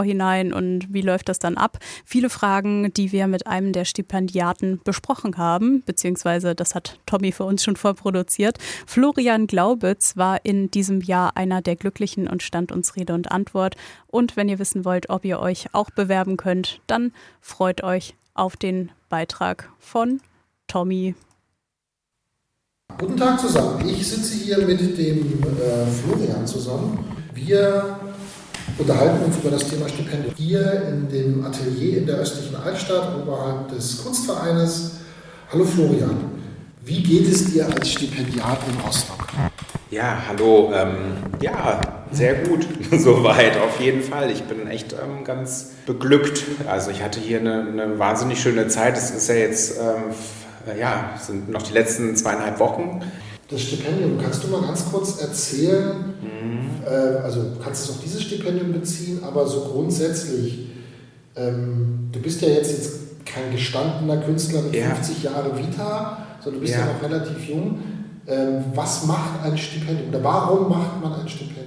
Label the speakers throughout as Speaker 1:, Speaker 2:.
Speaker 1: hinein und wie läuft das dann ab? Viele Fragen, die wir mit einem der Stipendiaten besprochen haben, beziehungsweise das hat Tommy für uns schon vorproduziert. Florian Glaubitz war in diesem Jahr einer der Glücklichen und stand uns Rede und Antwort. Und wenn ihr wissen wollt, ob ihr euch auch bewerben könnt, dann freut euch auf den Beitrag von Tommy.
Speaker 2: Guten Tag zusammen. Ich sitze hier mit dem Florian zusammen. Wir unterhalten uns über das Thema Stipendium. Hier in dem Atelier in der östlichen Altstadt oberhalb des Kunstvereines. Hallo Florian, wie geht es dir als Stipendiat in Rostock?
Speaker 3: Ja, hallo. Sehr gut, soweit auf jeden Fall. Ich bin echt ganz beglückt. Also ich hatte hier eine wahnsinnig schöne Zeit. Es ist ja jetzt, sind noch die letzten 2,5 Wochen.
Speaker 2: Das Stipendium, kannst du mal ganz kurz erzählen, also du kannst es auf dieses Stipendium beziehen, aber so grundsätzlich, du bist ja jetzt kein gestandener Künstler mit 50 Jahre Vita, sondern du bist ja noch relativ jung. Was macht ein Stipendium oder warum macht man ein Stipendium?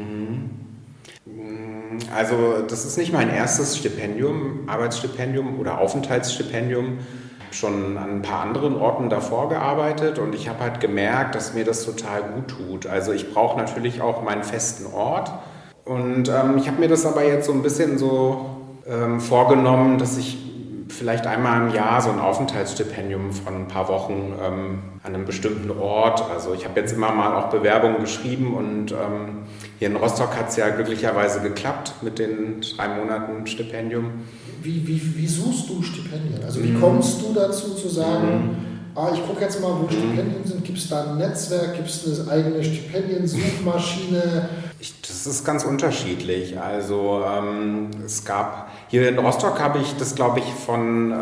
Speaker 3: Also das ist nicht mein erstes Stipendium, Arbeitsstipendium oder Aufenthaltsstipendium. Schon an ein paar anderen Orten davor gearbeitet und ich habe halt gemerkt, dass mir das total gut tut. Also ich brauche natürlich auch meinen festen Ort und ich habe mir das aber jetzt so ein bisschen vorgenommen, dass ich vielleicht einmal im Jahr so ein Aufenthaltsstipendium von ein paar Wochen an einem bestimmten Ort. Also ich habe jetzt immer mal auch Bewerbungen geschrieben und hier in Rostock hat es ja glücklicherweise geklappt mit den 3 Monaten Stipendium.
Speaker 2: Wie suchst du Stipendien? Also wie kommst du dazu zu sagen, ich gucke jetzt mal, wo Stipendien sind, gibt es da ein Netzwerk, gibt es eine eigene Stipendiensuchmaschine?
Speaker 3: Das ist ganz unterschiedlich. Also es gab, hier in Rostock habe ich das, glaube ich, von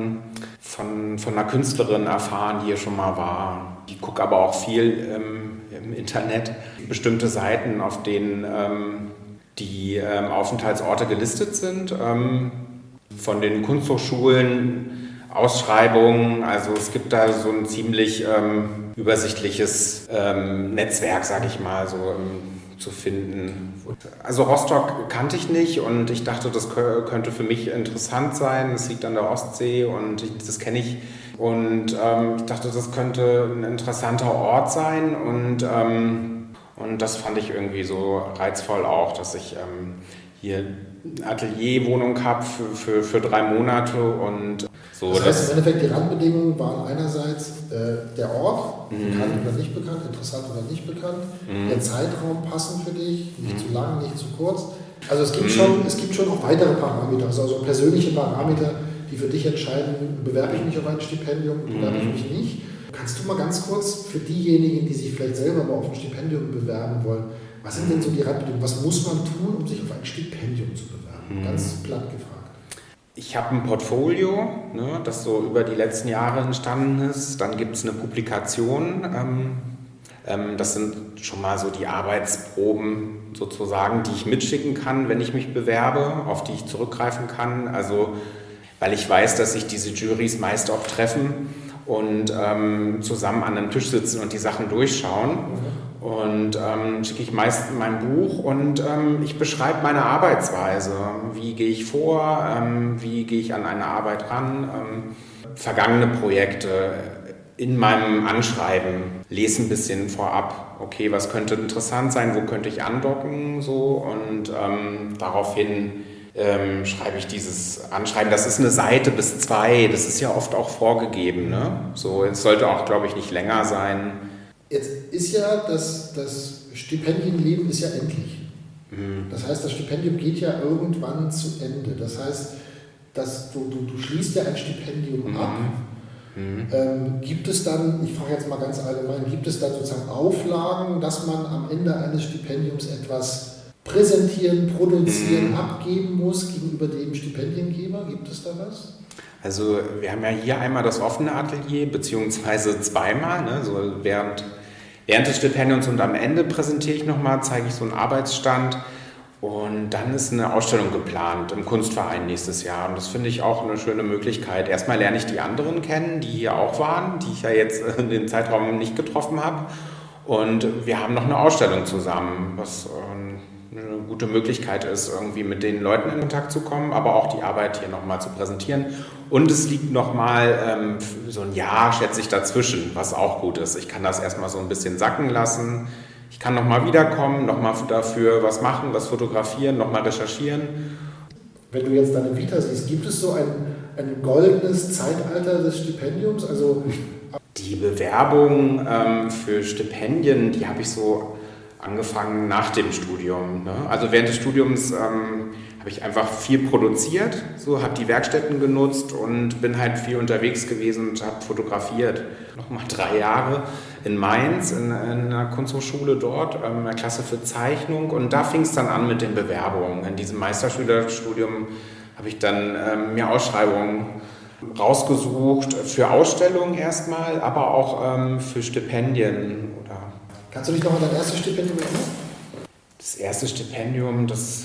Speaker 3: einer Künstlerin erfahren, die hier schon mal war. Die gucke aber auch viel im Internet, bestimmte Seiten, auf denen die Aufenthaltsorte gelistet sind. Von den Kunsthochschulen, Ausschreibungen, also es gibt da so ein ziemlich übersichtliches Netzwerk, sage ich mal, zu finden. Also Rostock kannte ich nicht und ich dachte, das könnte für mich interessant sein. Es liegt an der Ostsee und das kenne ich. Und ich dachte, das könnte ein interessanter Ort sein und das fand ich irgendwie so reizvoll auch, dass ich hier eine Atelierwohnung habe für 3 Monate und so.
Speaker 2: Das heißt, im Endeffekt die Randbedingungen waren einerseits der Ort, bekannt oder nicht bekannt, interessant oder nicht bekannt, der Zeitraum passend für dich, nicht zu lang, nicht zu kurz. Also es gibt schon auch weitere Parameter, also persönliche Parameter, die für dich entscheiden, bewerbe ich mich auf ein Stipendium, bewerbe ich mich nicht. Kannst du mal ganz kurz für diejenigen, die sich vielleicht selber mal auf ein Stipendium bewerben wollen, was sind denn so die Randbedingungen? Was muss man tun, um sich auf ein Stipendium zu bewerben? Ganz platt gefragt.
Speaker 3: Ich habe ein Portfolio, das so über die letzten Jahre entstanden ist. Dann gibt es eine Publikation. Das sind schon mal so die Arbeitsproben sozusagen, die ich mitschicken kann, wenn ich mich bewerbe, auf die ich zurückgreifen kann. Also weil ich weiß, dass sich diese Jurys meist auch treffen und zusammen an einem Tisch sitzen und die Sachen durchschauen. Und schicke ich meist mein Buch und ich beschreibe meine Arbeitsweise. Wie gehe ich vor? Wie gehe ich an eine Arbeit ran? Vergangene Projekte in meinem Anschreiben. Lese ein bisschen vorab. Okay, was könnte interessant sein? Wo könnte ich andocken? So und daraufhin schreibe ich dieses Anschreiben. Das ist eine Seite bis 2. Das ist ja oft auch vorgegeben. Ne? So, es sollte auch, glaube ich, nicht länger sein.
Speaker 2: Jetzt ist ja das Stipendienleben ist ja endlich. Das heißt, das Stipendium geht ja irgendwann zu Ende. Das heißt, dass du schließt ja ein Stipendium ab. Gibt es dann, ich frage jetzt mal ganz allgemein, gibt es dann sozusagen Auflagen, dass man am Ende eines Stipendiums etwas präsentieren, produzieren, abgeben muss gegenüber dem Stipendiengeber? Gibt es da was?
Speaker 3: Also wir haben ja hier einmal das offene Atelier, beziehungsweise zweimal, so während des Stipendiums und am Ende präsentiere ich nochmal, zeige ich so einen Arbeitsstand und dann ist eine Ausstellung geplant im Kunstverein nächstes Jahr und das finde ich auch eine schöne Möglichkeit. Erstmal lerne ich die anderen kennen, die hier auch waren, die ich ja jetzt in dem Zeitraum nicht getroffen habe und wir haben noch eine Ausstellung zusammen, was eine gute Möglichkeit ist, irgendwie mit den Leuten in Kontakt zu kommen, aber auch die Arbeit hier nochmal zu präsentieren. Und es liegt nochmal so ein Jahr, schätze ich, dazwischen, was auch gut ist. Ich kann das erstmal so ein bisschen sacken lassen. Ich kann nochmal wiederkommen, nochmal dafür was machen, was fotografieren, nochmal recherchieren.
Speaker 2: Wenn du jetzt deine Vita siehst, gibt es so ein goldenes Zeitalter des Stipendiums? Also
Speaker 3: die Bewerbung für Stipendien, die habe ich so angefangen nach dem Studium. Ne? Also während des Studiums habe ich einfach viel produziert, so habe die Werkstätten genutzt und bin halt viel unterwegs gewesen und habe fotografiert. Nochmal 3 Jahre in Mainz, in einer Kunsthochschule dort, in der Klasse für Zeichnung. Und da fing es dann an mit den Bewerbungen. In diesem Meisterschülerstudium habe ich dann mir Ausschreibungen rausgesucht für Ausstellungen erstmal, aber auch für Stipendien.
Speaker 2: Kannst du dich noch an dein erstes Stipendium erinnern?
Speaker 3: Das erste Stipendium, das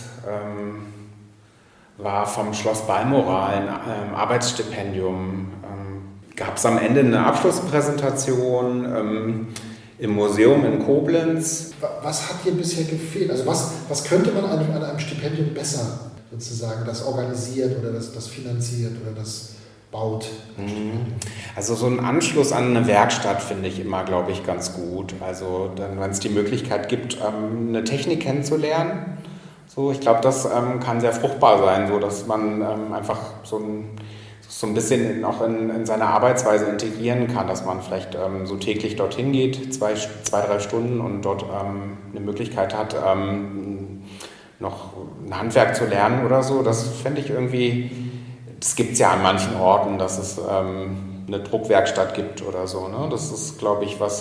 Speaker 3: war vom Schloss Balmoral, ein Arbeitsstipendium. Gab es am Ende eine Abschlusspräsentation im Museum in Koblenz.
Speaker 2: Was hat dir bisher gefehlt? Also was könnte man an einem Stipendium besser sozusagen, das organisiert oder das finanziert oder das baut?
Speaker 3: Also so ein Anschluss an eine Werkstatt finde ich immer, glaube ich, ganz gut. Also dann, wenn es die Möglichkeit gibt, eine Technik kennenzulernen. So, ich glaube, das kann sehr fruchtbar sein, so dass man einfach so ein bisschen auch in seine Arbeitsweise integrieren kann, dass man vielleicht so täglich dorthin geht, 2-3 Stunden und dort eine Möglichkeit hat, noch ein Handwerk zu lernen oder so. Das fände ich irgendwie, das gibt es ja an manchen Orten, dass es eine Druckwerkstatt gibt oder so. Ne? Das ist, glaube ich, was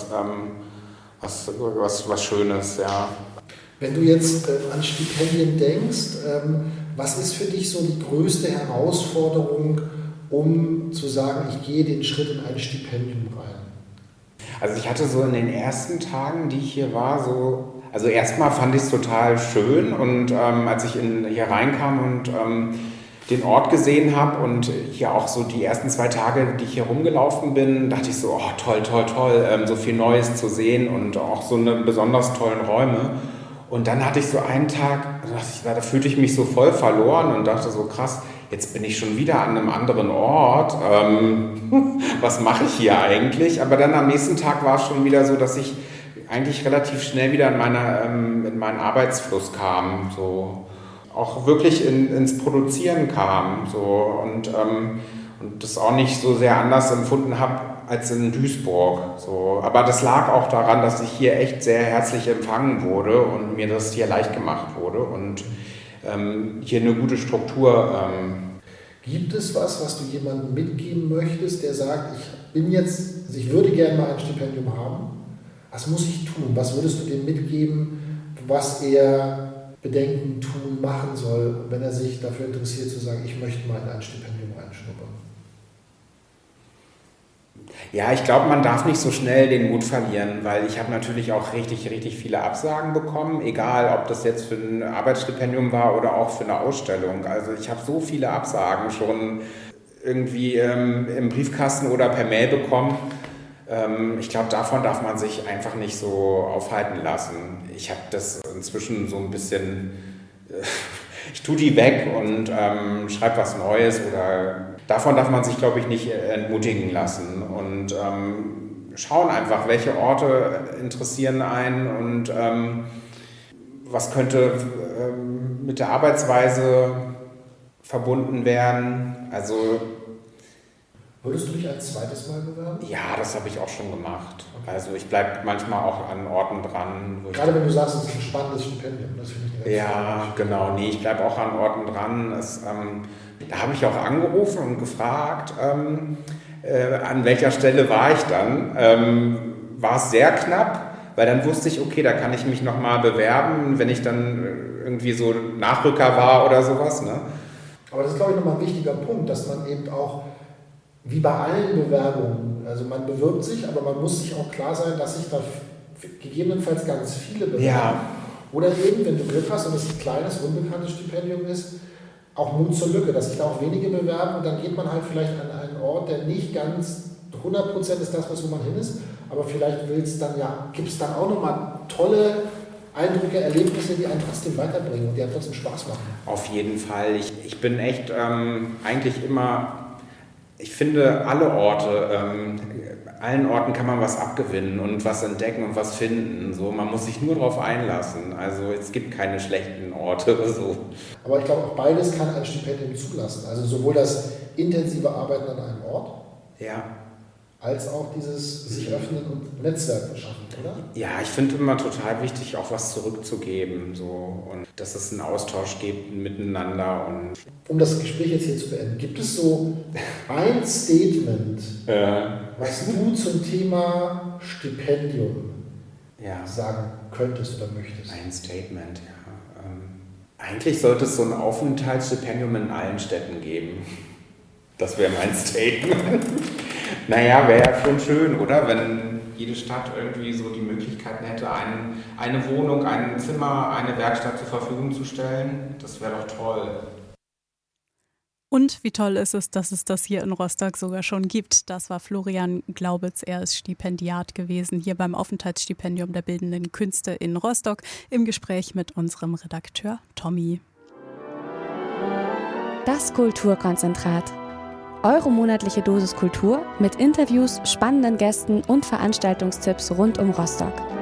Speaker 3: Schönes, ja.
Speaker 2: Wenn du jetzt an Stipendien denkst, was ist für dich so die größte Herausforderung, um zu sagen, ich gehe den Schritt in ein Stipendium rein?
Speaker 3: Also ich hatte so in den ersten Tagen, die ich hier war, also erstmal fand ich es total schön und als ich hier reinkam und den Ort gesehen habe und hier auch so die ersten 2 Tage, die ich hier rumgelaufen bin, dachte ich so, oh toll, so viel Neues zu sehen und auch so eine besonders tollen Räume. Und dann hatte ich so einen Tag, da fühlte ich mich so voll verloren und dachte so, krass, jetzt bin ich schon wieder an einem anderen Ort. Was mache ich hier eigentlich? Aber dann am nächsten Tag war es schon wieder so, dass ich eigentlich relativ schnell wieder in meinen Arbeitsfluss kam. So. Auch wirklich ins Produzieren kam. So. Und das auch nicht so sehr anders empfunden habe als in Duisburg. So. Aber das lag auch daran, dass ich hier echt sehr herzlich empfangen wurde und mir das hier leicht gemacht wurde und hier eine gute Struktur.
Speaker 2: Gibt es was du jemandem mitgeben möchtest, der sagt, ich würde gerne mal ein Stipendium haben? Was muss ich tun? Was würdest du dem mitgeben, was er bedenken, tun, machen soll, wenn er sich dafür interessiert, zu sagen, ich möchte mal in ein Stipendium reinschnuppern?
Speaker 3: Ja, ich glaube, man darf nicht so schnell den Mut verlieren, weil ich habe natürlich auch richtig viele Absagen bekommen, egal ob das jetzt für ein Arbeitsstipendium war oder auch für eine Ausstellung. Also ich habe so viele Absagen schon irgendwie im Briefkasten oder per Mail bekommen. Ich glaube, davon darf man sich einfach nicht so aufhalten lassen. Ich habe das inzwischen so ein bisschen, ich tue die weg und schreibe was Neues oder davon darf man sich, glaube ich, nicht entmutigen lassen und schauen einfach, welche Orte interessieren einen und was könnte mit der Arbeitsweise verbunden werden. Also
Speaker 2: würdest du dich ein zweites Mal bewerben?
Speaker 3: Ja, das habe ich auch schon gemacht. Okay. Also ich bleibe manchmal auch an Orten dran.
Speaker 2: Gerade wenn du sagst, es ist ein spannendes Stipendium. Das finde ich
Speaker 3: ja, genau. Nee, ich bleibe auch an Orten dran. Da habe ich auch angerufen und gefragt, an welcher Stelle war ich dann. War es sehr knapp, weil dann wusste ich, okay, da kann ich mich nochmal bewerben, wenn ich dann irgendwie so Nachrücker war oder sowas. Ne?
Speaker 2: Aber das ist, glaube ich, nochmal ein wichtiger Punkt, dass man eben auch wie bei allen Bewerbungen, also man bewirbt sich, aber man muss sich auch klar sein, dass sich da gegebenenfalls ganz viele bewerben. Ja. Oder eben, wenn du Glück hast und es ein kleines, unbekanntes Stipendium ist, auch Mund zur Lücke, dass sich da auch wenige bewerben und dann geht man halt vielleicht an einen Ort, der nicht ganz 100% ist das, wo man hin ist, aber vielleicht gibt es dann auch nochmal tolle Eindrücke, Erlebnisse, die einen trotzdem weiterbringen und die einen trotzdem Spaß machen.
Speaker 3: Auf jeden Fall. Ich bin echt eigentlich immer, ich finde alle Orte, allen Orten kann man was abgewinnen und was entdecken und was finden. So, man muss sich nur darauf einlassen. Also es gibt keine schlechten Orte oder so.
Speaker 2: Aber ich glaube, auch beides kann ein Stipendium zulassen. Also sowohl das intensive Arbeiten an einem Ort,
Speaker 3: ja,
Speaker 2: als auch dieses sich öffnen und Netzwerk beschaffen, oder?
Speaker 3: Ja, ich finde immer total wichtig, auch was zurückzugeben. So, und dass es einen Austausch gibt miteinander. Und
Speaker 2: um das Gespräch jetzt hier zu beenden, gibt es so ein Statement, was du zum Thema Stipendium sagen könntest oder möchtest?
Speaker 3: Ein Statement, ja. Eigentlich sollte es so ein Aufenthaltsstipendium in allen Städten geben. Das wäre mein Statement. Naja, wäre ja schon schön, oder? Wenn jede Stadt irgendwie so die Möglichkeiten hätte, eine Wohnung, ein Zimmer, eine Werkstatt zur Verfügung zu stellen. Das wäre doch toll.
Speaker 1: Und wie toll ist es, dass es das hier in Rostock sogar schon gibt. Das war Florian Glaubitz. Er ist Stipendiat gewesen hier beim Aufenthaltsstipendium der Bildenden Künste in Rostock im Gespräch mit unserem Redakteur Tommy.
Speaker 4: Das Kulturkonzentrat. Eure monatliche Dosis Kultur mit Interviews, spannenden Gästen und Veranstaltungstipps rund um Rostock.